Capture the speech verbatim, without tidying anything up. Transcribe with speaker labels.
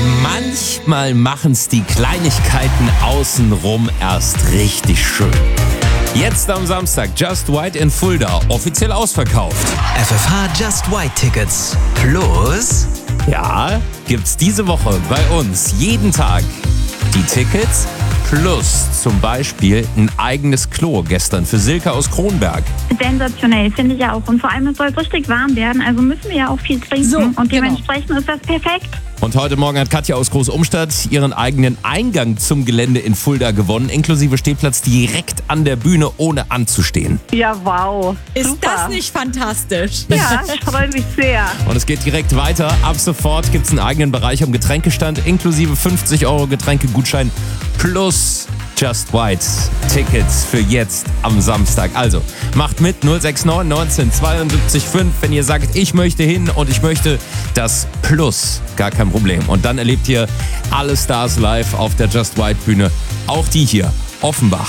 Speaker 1: Manchmal machen's die Kleinigkeiten außenrum erst richtig schön. Jetzt am Samstag Just White in Fulda, offiziell ausverkauft.
Speaker 2: F F H Just White Tickets plus...
Speaker 1: Ja, gibt's diese Woche bei uns jeden Tag die Tickets plus zum Beispiel ein eigenes Klo gestern für Silke aus Kronberg.
Speaker 3: Sensationell, finde ich ja auch. Und vor allem, es soll richtig warm werden, also müssen wir ja auch viel trinken.
Speaker 4: So,
Speaker 3: und dementsprechend genau. ist das perfekt.
Speaker 1: Und heute Morgen hat Katja aus Großumstadt ihren eigenen Eingang zum Gelände in Fulda gewonnen, inklusive Stehplatz direkt an der Bühne, ohne anzustehen.
Speaker 5: Ja, wow.
Speaker 4: Ist
Speaker 5: Super.
Speaker 4: das nicht fantastisch?
Speaker 5: Ja, ich freue mich sehr.
Speaker 1: Und es geht direkt weiter. Ab sofort gibt es einen eigenen Bereich am Getränkestand, inklusive fünfzig Euro Getränkegutschein plus Just White Tickets für jetzt am Samstag. Also macht mit null sechs neun neunzehn zweiundsiebzig fünf, wenn ihr sagt, ich möchte hin und ich möchte das Plus. Gar kein Problem. Und dann erlebt ihr alle Stars live auf der Just White Bühne. Auch die hier, Offenbach.